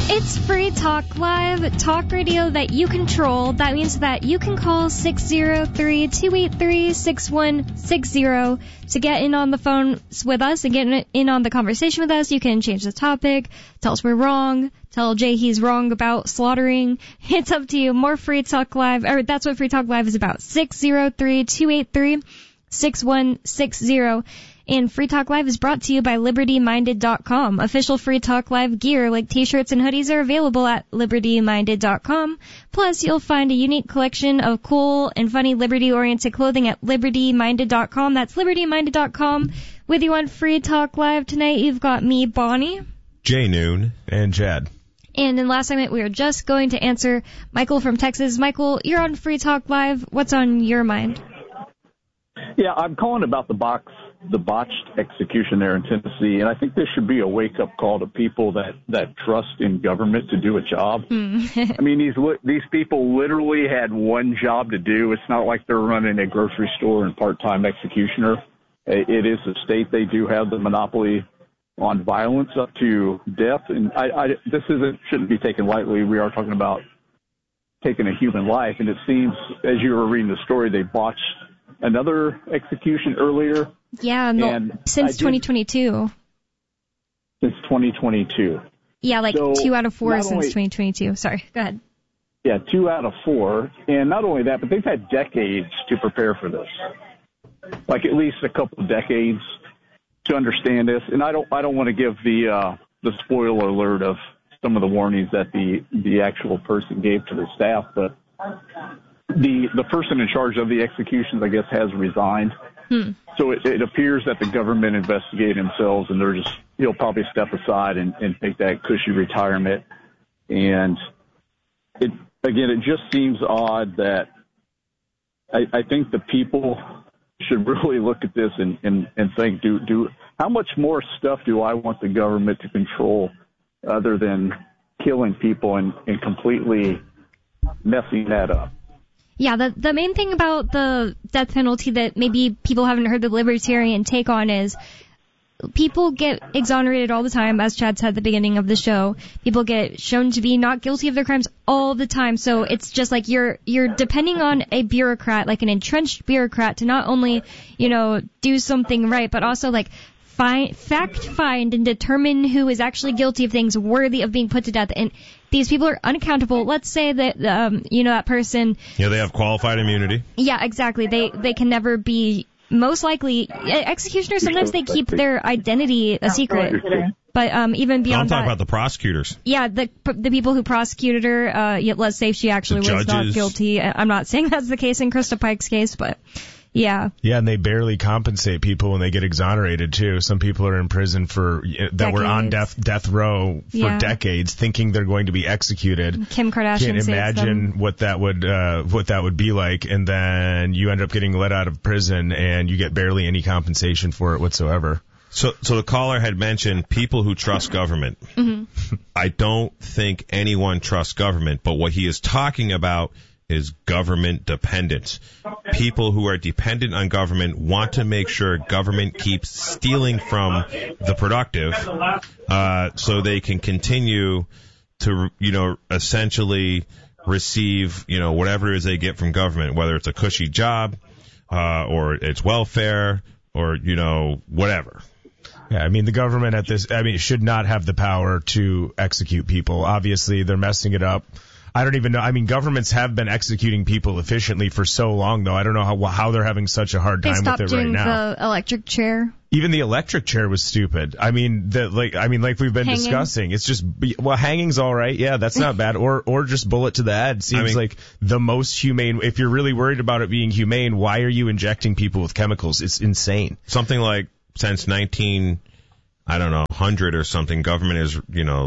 It's Free Talk Live, talk radio that you control. That means that you can call 603-283-6160 to get in on the phone with us and get in on the conversation with us. You can change the topic, tell us we're wrong, tell Jay he's wrong about slaughtering. It's up to you. More Free Talk Live, or that's what Free Talk Live is about. 603-283-6160. And Free Talk Live is brought to you by LibertyMinded.com. Official Free Talk Live gear like t-shirts and hoodies are available at LibertyMinded.com. Plus, you'll find a unique collection of cool and funny Liberty-oriented clothing at LibertyMinded.com. That's LibertyMinded.com. With you on Free Talk Live tonight, you've got me, Bonnie. Jay Noon. And Chad. And in last segment, we were just going to answer Michael from Texas. Michael, you're on Free Talk Live. What's on your mind? Yeah, I'm calling about the botched execution there in Tennessee, and I think this should be a wake-up call to people that trust in government to do a job. I mean, these people literally had one job to do. It's not like they're running a grocery store and part-time executioner. It is a state. They do have the monopoly on violence up to death, and this shouldn't be taken lightly. We are talking about taking a human life, and it seems, as you were reading the story, they botched another execution earlier. Yeah, since 2022. Since 2022. Yeah, like so 2 out of 4 since 2022. Sorry, go ahead. Yeah, 2 out of 4. And not only that, but they've had decades to prepare for this. Like at least a couple of decades to understand this. And I don't want to give the spoiler alert of some of the warnings that the actual person gave to the staff, but the person in charge of the executions, I guess, has resigned. So it appears that the government investigated themselves, and he'll probably step aside and take that cushy retirement. And it just seems odd that I think the people should really look at this and think, how much more stuff do I want the government to control other than killing people and completely messing that up? Yeah, the main thing about the death penalty that maybe people haven't heard the libertarian take on is people get exonerated all the time, as Chad said at the beginning of the show. People get shown to be not guilty of their crimes all the time. So it's just like you're depending on a bureaucrat, like an entrenched bureaucrat, to not only, do something right, but also like find and determine who is actually guilty of things worthy of being put to death. And these people are unaccountable. Let's say that, that person... Yeah, they have qualified immunity. Yeah, exactly. They can never be... Most likely, executioners, sometimes they keep their identity a secret. But even beyond that... I'm talking about the prosecutors. Yeah, the people who prosecuted her, let's say she actually was not guilty. I'm not saying that's the case in Krista Pike's case, but... Yeah. Yeah, and they barely compensate people when they get exonerated, too. Some people are in prison that were on death row for decades, thinking they're going to be executed. Kim Kardashian can't imagine what that would be like, and then you end up getting let out of prison, and you get barely any compensation for it whatsoever. So the caller had mentioned people who trust government. Mm-hmm. I don't think anyone trusts government, but what he is talking about is government dependence. People who are dependent on government want to make sure government keeps stealing from the productive, so they can continue to, essentially receive, whatever it is they get from government, whether it's a cushy job, or it's welfare, or, whatever. Yeah, I mean, the government should not have the power to execute people. Obviously, they're messing it up. I don't even know. I mean, governments have been executing people efficiently for so long, though. I don't know how they're having such a hard time with it right now. They stopped doing the electric chair. Even the electric chair was stupid. I mean, like we've been discussing, it's just, hanging's all right. Yeah, that's not bad. Or just bullet to the head seems like the most humane. If you're really worried about it being humane, why are you injecting people with chemicals? It's insane. Something like since 100 or something, government is,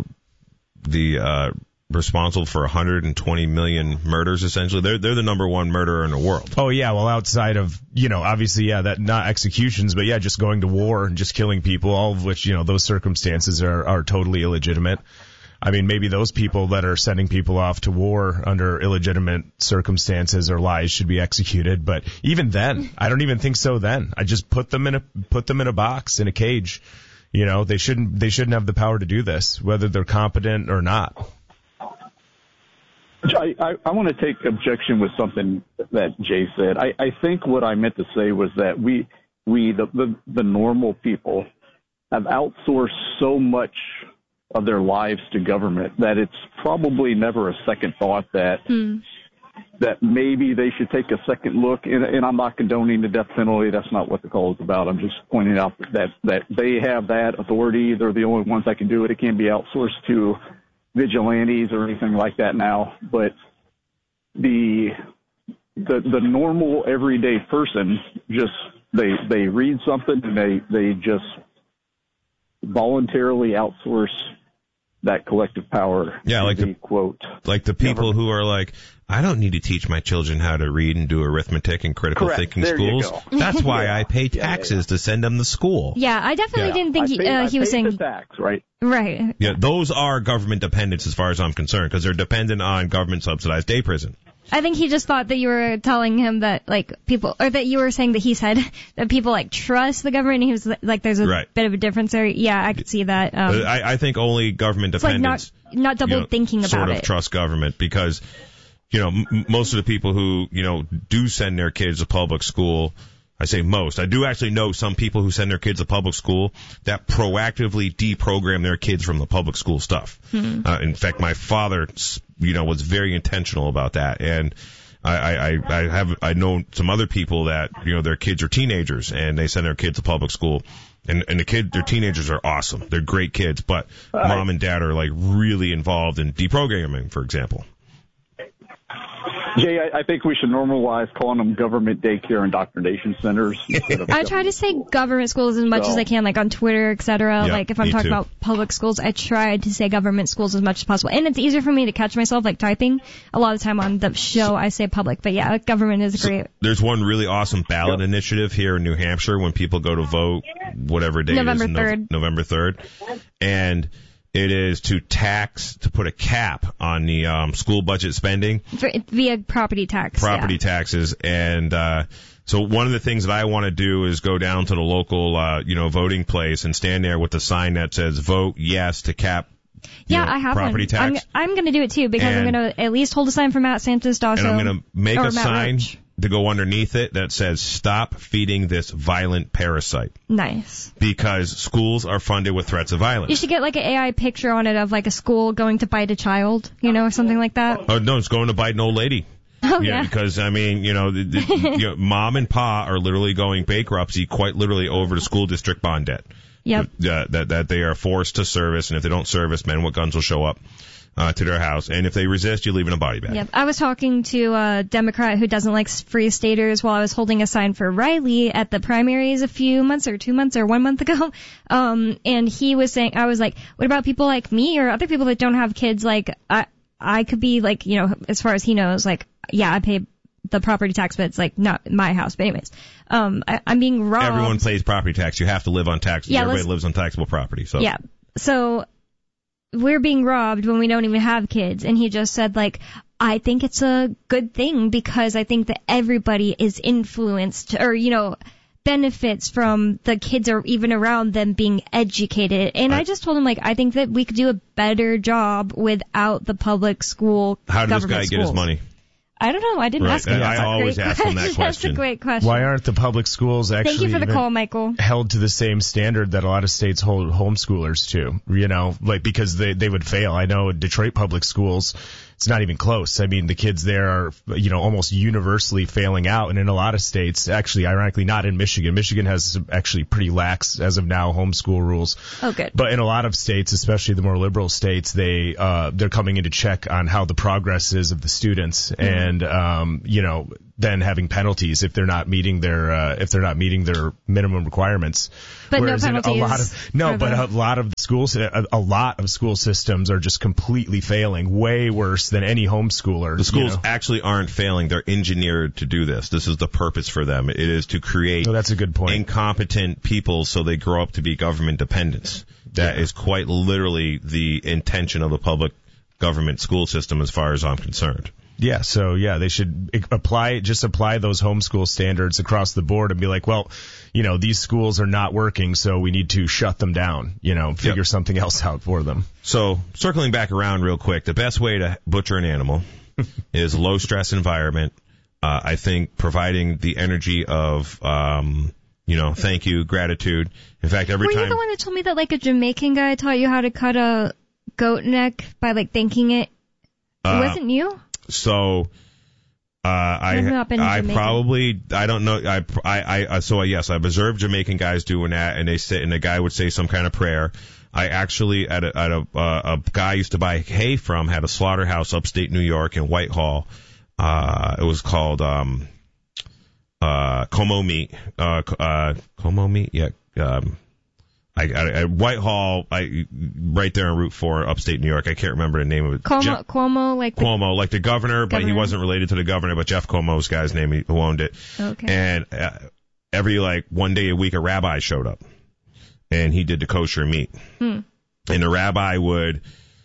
responsible for 120 million murders, essentially. They're the number one murderer in the world. Oh, yeah, well, outside of, obviously, that not executions, but, just going to war and just killing people, all of which, those circumstances are totally illegitimate. I mean, maybe those people that are sending people off to war under illegitimate circumstances or lies should be executed, but even then, I don't even think so then. I just put them in a box, in a cage, You know, they shouldn't have the power to do this, whether they're competent or not. I want to take objection with something that Jay said. I think what I meant to say was that we the normal people have outsourced so much of their lives to government that it's probably never a second thought that that maybe they should take a second look. And I'm not condoning the death penalty. That's not what the call is about. I'm just pointing out that they have that authority. They're the only ones that can do it. It can't be outsourced to vigilantes or anything like that now. But the normal everyday person just they read something and they just voluntarily outsource that collective power. Yeah, like the quote, like the people who are like, I don't need to teach my children how to read and do arithmetic and critical thinking schools. That's why I pay taxes to send them to school. Yeah, I definitely didn't think he was saying the tax, right? Right. Yeah, those are government dependents as far as I'm concerned, because they're dependent on government subsidized day prison. I think he just thought that you were telling him that, like, people, or that you were saying that he said that people, like, trust the government, and he was like, there's a bit of a difference there. Yeah, I could see that. I think only government dependents, like not double thinking about sort of it. Trust government, because, you know, most of the people who, you know, do send their kids to public school, I say most. I do actually know some people who send their kids to public school that proactively deprogram their kids from the public school stuff. In fact, my father, you know, was very intentional about that. And I know some other people that, you know, their kids are teenagers and they send their kids to public school. And their teenagers are awesome. They're great kids, but mom and dad are like really involved in deprogramming, for example. Jay, I think we should normalize calling them government daycare indoctrination centers. I try to say government schools as much as I can, like on Twitter, etc. Yeah, like if I'm talking about public schools, I try to say government schools as much as possible. And it's easier for me to catch myself, like typing. A lot of the time on the show, I say public. But yeah, government is great. There's one really awesome ballot initiative here in New Hampshire when people go to vote, whatever day November it is, 3rd. November 3rd. And it is to put a cap on the school budget spending via property tax. Taxes. And so one of the things that I want to do is go down to the local voting place and stand there with a sign that says vote yes to cap I have property one. tax. I'm going to do it too, because I'm going to at least hold a sign for Matt Santos also. And I'm going to make a sign Roach to go underneath it that says stop feeding this violent parasite. Nice. Because schools are funded with threats of violence. You should get like an AI picture on it of like a school going to bite a child, you know, or something like that. Oh, no, it's going to bite an old lady. Oh, yeah. Because, I mean, mom and pa are literally going bankruptcy quite literally over the school district bond debt. Yep. That they are forced to service, and if they don't service, men with guns will show up to their house, and if they resist, you leave in a body bag. Yep. I was talking to a Democrat who doesn't like free staters while I was holding a sign for Riley at the primaries a few months or 2 months or 1 month ago. And he was saying, I was like, what about people like me or other people that don't have kids? Like, I could be like, you know, as far as he knows, like, yeah, I pay the property tax, but it's like not my house. But anyways, I'm being robbed. Everyone pays property tax. You have to live on taxes. Yeah, everybody lives on taxable property. So yeah. So we're being robbed when we don't even have kids. And he just said, like, I think it's a good thing because I think that everybody is influenced or, you know, benefits from the kids or even around them being educated. And I just told him, like, I think that we could do a better job without the public school. How did this guy get his money? I don't know. I didn't ask him. I always ask him that question. That's a great question. Why aren't the public schools actually Thank you for the call, Michael. held to the same standard that a lot of states hold homeschoolers to? You know, like because they would fail. I know Detroit public schools, it's not even close. I mean, the kids there are, you know, almost universally failing out. And in a lot of states, actually, ironically, not in Michigan. Michigan has actually pretty lax, as of now, homeschool rules. Oh, good. But in a lot of states, especially the more liberal states, they're coming in to check on how the progress is of the students and, you know, then having penalties if they're not meeting their minimum requirements. But Whereas no penalties. A lot of schools, a lot of school systems are just completely failing, way worse than any homeschooler. The schools actually aren't failing; they're engineered to do this. This is the purpose for them. It is to create that's a good point. incompetent people so they grow up to be government dependents. That is quite literally the intention of the public government school system, as far as I'm concerned. Yeah, so they should apply those homeschool standards across the board and be like, well, these schools are not working, so we need to shut them down, figure something else out for them. So, circling back around real quick, the best way to butcher an animal is a low stress environment. I think providing the energy of, thank you, gratitude. In fact, every time. Were you the one that told me that like a Jamaican guy taught you how to cut a goat neck by like thanking it? It wasn't you? So, I don't know. Yes, I've observed Jamaican guys doing that, and the guy would say some kind of prayer. I actually, at a guy I used to buy hay from, had a slaughterhouse upstate New York in Whitehall. It was called, Como Meat. Como Meat? Yeah. Whitehall, right there on Route 4, upstate New York. I can't remember the name of it. Cuomo, like the governor, but he wasn't related to the governor, but Jeff Cuomo's guy's name, who owned it. Okay. And every one day a week, a rabbi showed up, and he did the kosher meat. And the rabbi would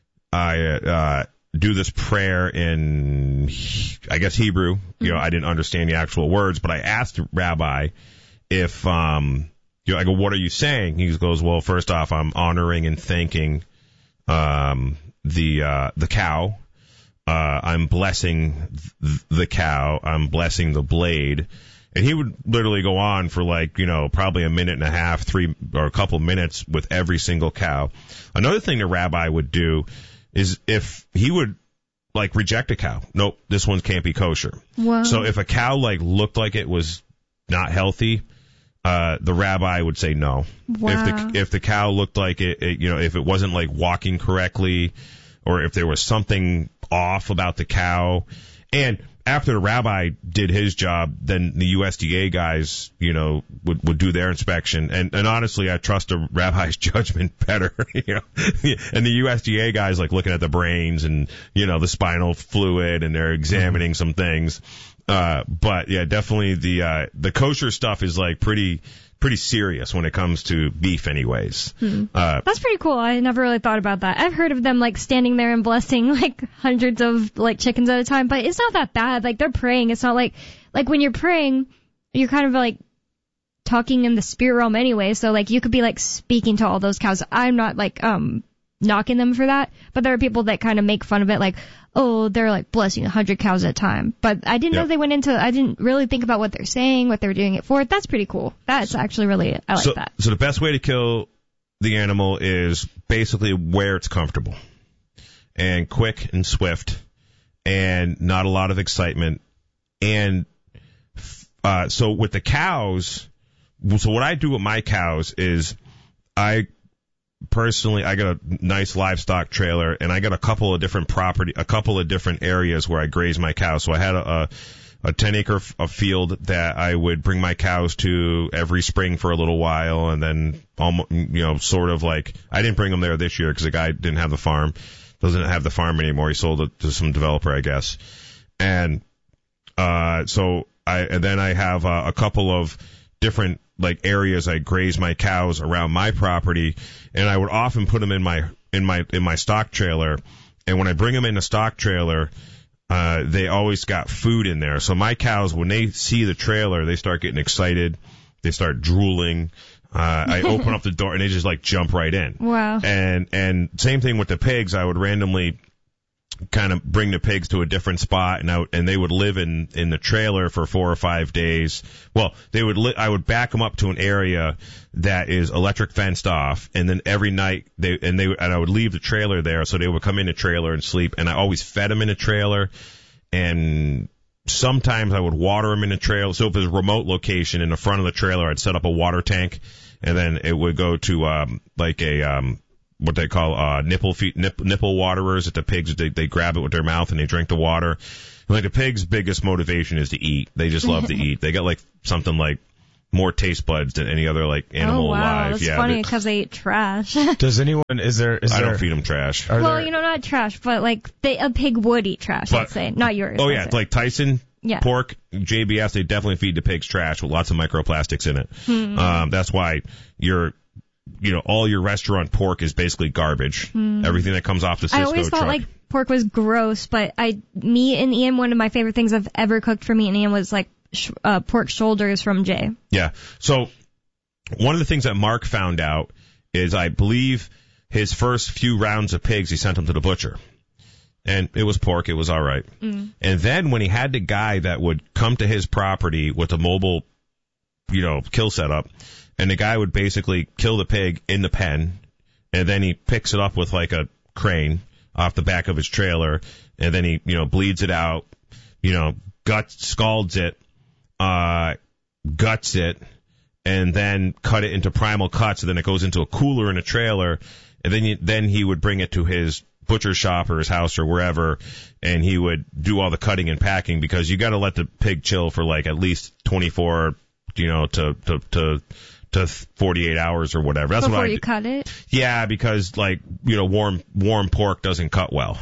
do this prayer in, I guess, Hebrew. I didn't understand the actual words, but I asked the rabbi if I go, what are you saying? He goes, well, first off, I'm honoring and thanking the cow. I'm blessing the cow. I'm blessing the blade. And he would literally go on for probably a minute and a half, 3 or a couple minutes with every single cow. Another thing the rabbi would do is if he would reject a cow. Nope, this one can't be kosher. Wow. So if a cow looked like it was not healthy, the rabbi would say no. Wow. If the cow looked like it, if it wasn't walking correctly, or if there was something off about the cow, and after the rabbi did his job, then the USDA guys, would do their inspection. And honestly, I trust the rabbi's judgment better, And the USDA guys looking at the brains and, the spinal fluid, and they're examining some things. But yeah, definitely the kosher stuff is pretty serious when it comes to beef anyways. That's pretty cool. I never really thought about that. I've heard of them standing there and blessing hundreds of chickens at a time, but it's not that bad. They're praying. It's not like when you're praying, you're kind of talking in the spirit realm anyway. So you could be speaking to all those cows. I'm not knocking them for that, but there are people that kind of make fun of it, oh, they're blessing 100 cows at a time. But I didn't know they went into, I didn't really think about what they're saying, what they're doing it for. That's pretty cool. That's actually really, I like that. So the best way to kill the animal is basically where it's comfortable and quick and swift and not a lot of excitement. And so with the cows, so what I do with my cows is I got a nice livestock trailer, and I got a couple of different areas where I graze my cows. So I had a 10-acre field that I would bring my cows to every spring for a little while, and then almost, I didn't bring them there this year because the guy doesn't have the farm anymore. He sold it to some developer, I guess. And so I have a couple of different areas I graze my cows around my property, and I would often put them in my stock trailer. And when I bring them in the stock trailer, they always got food in there. So my cows, when they see the trailer, they start getting excited. They start drooling. I open up the door and they just jump right in. Wow. And same thing with the pigs. I would randomly kind of bring the pigs to a different spot, and they would live in the trailer for 4 or 5 days. Well, I would back them up to an area that is electric fenced off, and then every night I would leave the trailer there, so they would come in the trailer and sleep. And I always fed them in the trailer, and sometimes I would water them in the trailer. So if there's a remote location in the front of the trailer, I'd set up a water tank, and then it would go to what they call nipple waterers. That the pigs they grab it with their mouth and they drink the water. The pig's biggest motivation is to eat. They just love to eat. They got something more taste buds than any other animal alive. That's yeah, funny because they eat trash. Does anyone I don't feed them trash. Not trash, but a pig would eat trash. Let's say, not yours. Oh yeah, Tyson. Yeah. Pork, JBS, they definitely feed the pigs trash with lots of microplastics in it. That's why all your restaurant pork is basically garbage. Everything that comes off the Cisco I always thought truck. pork was gross, but me and Ian, one of my favorite things I've ever cooked for me and Ian was like pork shoulders from Jay. Yeah. So one of the things that Mark found out is, I believe, his first few rounds of pigs, he sent them to the butcher. And it was pork. It was all right. And then when he had the guy that would come to his property with a mobile, kill setup, and the guy would basically kill the pig in the pen, and then he picks it up with like a crane off the back of his trailer, and then he, bleeds it out, scalds it, guts it, and then cut it into primal cuts, and then it goes into a cooler in a trailer, and then he would bring it to his butcher shop or his house or wherever, and he would do all the cutting and packing, because you got to let the pig chill for like at least 24, to 48 hours or whatever. That's before what you cut it? Yeah, because warm pork doesn't cut well.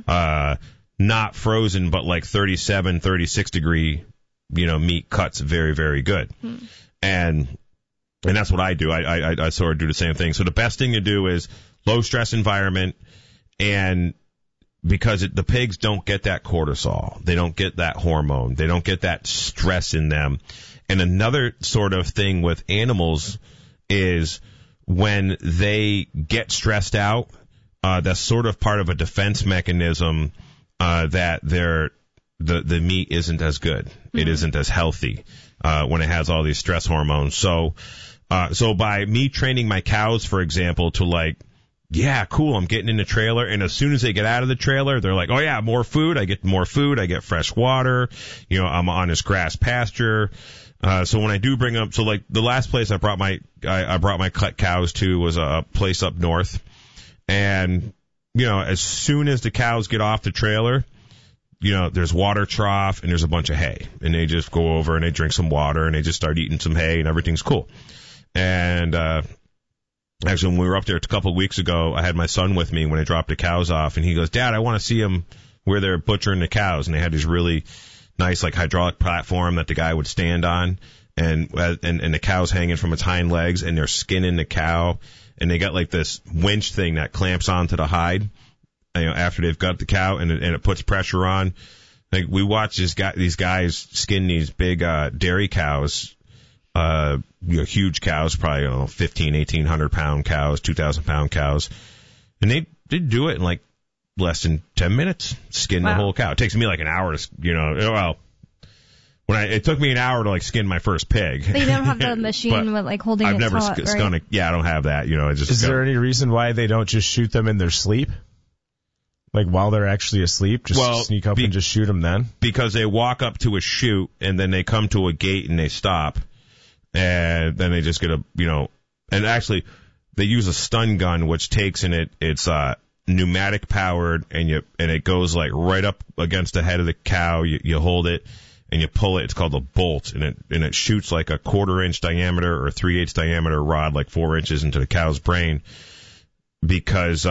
Not frozen, but like 37, 36 degree, meat cuts very, very good. And that's what I do. I sort of do the same thing. So the best thing to do is low stress environment, and because the pigs don't get that cortisol, they don't get that hormone, they don't get that stress in them. And another sort of thing with animals is when they get stressed out, that's sort of part of a defense mechanism, that the meat isn't as good. It isn't as healthy, when it has all these stress hormones. So by me training my cows, for example, to like, yeah, cool, I'm getting in the trailer, and as soon as they get out of the trailer, they're like, oh yeah, more food, I get more food, I get fresh water, I'm on this grass pasture. So when I do bring them, so like the last place I brought my cut cows to was a place up north, and as soon as the cows get off the trailer, there's water trough and there's a bunch of hay, and they just go over and they drink some water and they just start eating some hay and everything's cool. And actually, when we were up there a couple of weeks ago, I had my son with me when I dropped the cows off, and he goes, Dad, I want to see them where they're butchering the cows, and they had these really nice like hydraulic platform that the guy would stand on, and the cow's hanging from its hind legs, and they're skinning the cow, and they got like this winch thing that clamps onto the hide, after they've got the cow, and it puts pressure on. Like, we watch these guys skin these big dairy cows, huge cows, probably 1,500-1,800 pound cows, 2,000 pound cows, and they do it in like less than 10 minutes, skin the whole cow. It takes me like an hour to, it took me an hour to like skin my first pig. But you don't have the machine with like holding I've it never taut, skun right? I don't have that. Is there any reason why they don't just shoot them in their sleep? Like while they're actually asleep, sneak up and just shoot them then? Because they walk up to a chute, and then they come to a gate and they stop, and then they just get and actually they use a stun gun, which takes it's pneumatic powered, and it goes like right up against the head of the cow. You hold it and you pull it. It's called a bolt, and it shoots like a 1/4 inch diameter or 3/8 diameter rod, like 4 inches into the cow's brain, because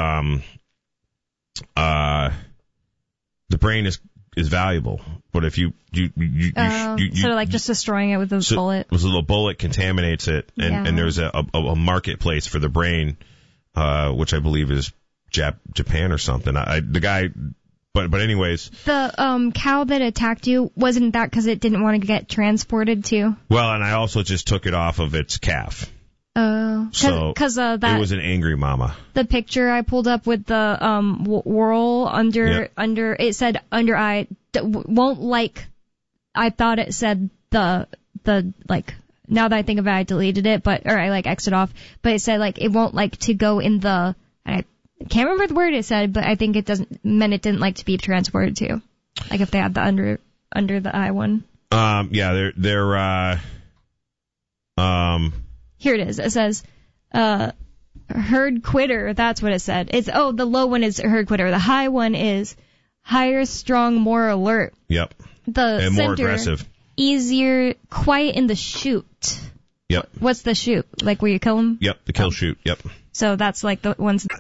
the brain is valuable. But if you so like just destroying it with a bullet. With a little bullet contaminates it, and there's a marketplace for the brain, which I believe is Japan or something. But anyways. The cow that attacked you, wasn't that because it didn't want to get transported too? Well, and I also just took it off of its calf. Oh, because it was an angry mama. The picture I pulled up with the whorl under it said under eye won't like. I thought it said the like. Now that I think of it, I deleted it, or I like X'd it off. But it said like it won't like to go in the. I can't remember the word it said, but I think it didn't like to be transported to. Like if they had the under the eye one. Yeah, they're Here it is. It says, herd quitter. That's what it said. The low one is herd quitter. The high one is higher, strong, more alert. Yep. And more aggressive. Easier, quiet in the shoot. Yep. What's the shoot? Like where you kill them? Yep, the kill shoot. Yep. So that's like the ones